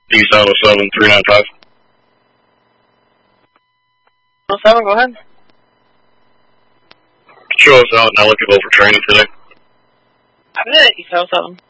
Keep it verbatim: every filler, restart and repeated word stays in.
East Auto seven three nine five. Oh seven, go ahead. Show us out and eligible for training today. I'm at East Auto seven.